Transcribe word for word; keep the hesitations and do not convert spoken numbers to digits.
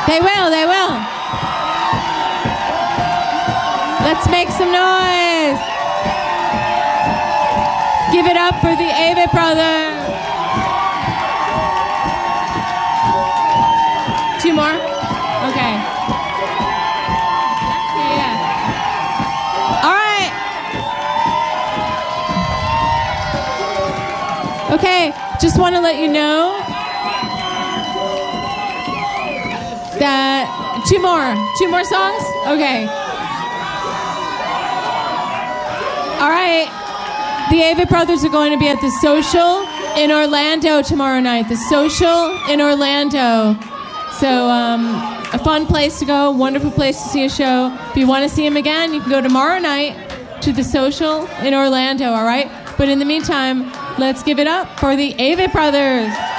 They will, they will. Let's make some noise. Give it up for the Avett Brothers. Two more? Okay. Yeah, yeah. All right. Okay, just want to let you know that two more, two more songs? Okay. All right. The Avett Brothers are going to be at the Social in Orlando tomorrow night. The Social in Orlando. So, um, a fun place to go, wonderful place to see a show. If you want to see them again, you can go tomorrow night to the Social in Orlando, all right? But in the meantime, let's give it up for the Avett Brothers.